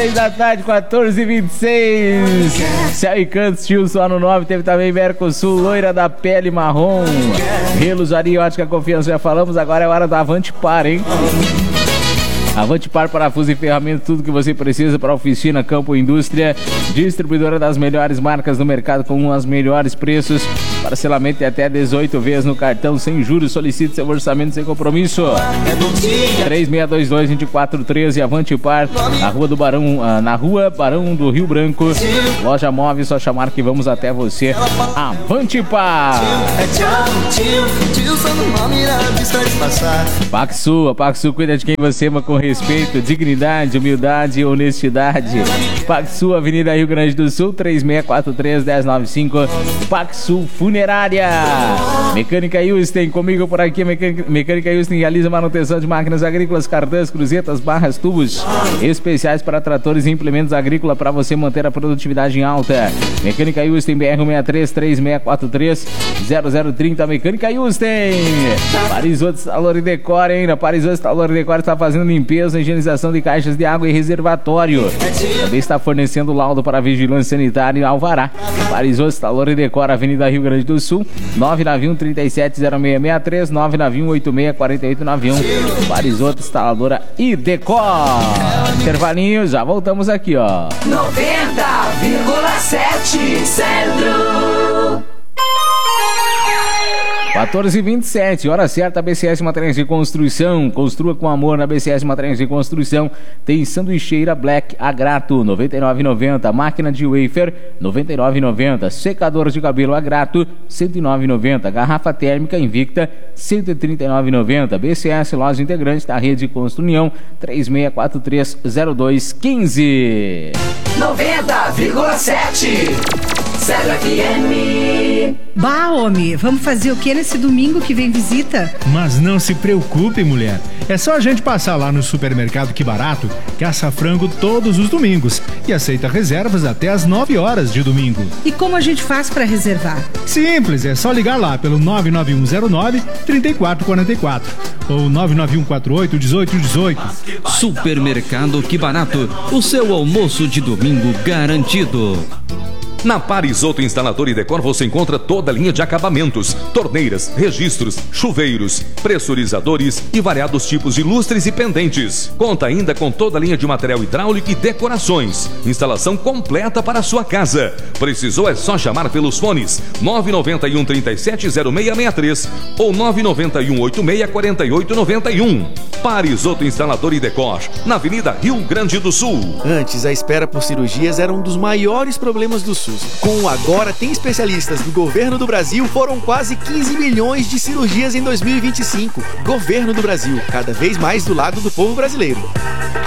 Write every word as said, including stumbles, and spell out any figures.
da tarde, quatorze e vinte e seis. Céu e Cantos, tio, só no nove. Teve também Mercosul, loira da pele marrom. Relusaria, ótica, confiança, já falamos. Agora é hora do Avante Par, hein? Avante Par, parafuso e ferramenta, tudo que você precisa para oficina, campo, indústria. Distribuidora das melhores marcas do mercado com os melhores preços. Parcelamento é até dezoito vezes no cartão, sem juros. Solicite seu orçamento sem compromisso. três seis dois dois, dois quatro um três. Avante Par, na rua do Barão, na rua Barão do Rio Branco. Loja móvel, só chamar que vamos até você. Avante Par. Paxu, a Paxu cuida de quem você ama com respeito, dignidade, humildade e honestidade. Paxu, Avenida Rio Grande do Sul, três seis quatro três, um zero nove cinco. Paxu Funerária. Mecânica Houston, comigo por aqui. Mecânica, Mecânica Houston realiza manutenção de máquinas agrícolas, cartãs, cruzetas, barras, tubos especiais para tratores e implementos agrícolas para você manter a produtividade em alta. Mecânica Houston, B R um seis três, três seis quatro três, zero zero três zero. Mecânica Houston. Parisoto Instalor e Decor, hein? Parisoto Instalor e Decor está fazendo limpeza, higienização de caixas de água e reservatório. Também está fornecendo laudo para vigilância sanitária e alvará. Parisoto Instalor e Decor, Avenida Rio Grande do Sul, nove nove um, três sete zero seis seis três, nove nove um, oito seis quatro oito nove um. Parisoto Instaladora e Decor. Intervalinho, já voltamos aqui, ó. noventa vírgula sete Centro. quatorze e vinte e sete, hora certa, B C S Materiais de Construção. Construa com amor na B C S Materiais de Construção. Tem sanduicheira Black Agrato, noventa e nove reais e noventa centavos. Máquina de wafer, noventa e nove reais e noventa centavos. Secador de cabelo Agrato, cento e nove reais e noventa centavos. Garrafa térmica Invicta, cento e trinta e nove reais e noventa centavos. B C S, loja integrante da Rede Construção, três seis quatro três, zero dois um cinco. noventa vírgula sete Céu F M. Bah, homem, vamos fazer o que nesse domingo que vem visita? Mas não se preocupe, mulher. É só a gente passar lá no supermercado Que Barato, que assa frango todos os domingos e aceita reservas até às nove horas de domingo. E como a gente faz para reservar? Simples, é só ligar lá pelo nove nove um zero nove, três quatro quatro quatro ou nove nove um quatro oito, um oito um oito. Supermercado Que Barato, o seu almoço de domingo garantido. Na Parisoto Instalador e Decor você encontra toda a linha de acabamentos, torneiras, registros, chuveiros, pressurizadores e variados tipos de lustres e pendentes. Conta ainda com toda a linha de material hidráulico e decorações. Instalação completa para a sua casa. Precisou é só chamar pelos fones nove nove um, três sete zero seis seis três ou nove nove um, oito seis quatro oito nove um. Parisoto Instalador e Decor, na Avenida Rio Grande do Sul. Antes, a espera por cirurgias era um dos maiores problemas do SUS. Com o Agora Tem Especialistas do Governo do Brasil, foram quase quinze milhões de cirurgias em dois mil e vinte e cinco. Governo do Brasil, cada vez mais do lado do povo brasileiro.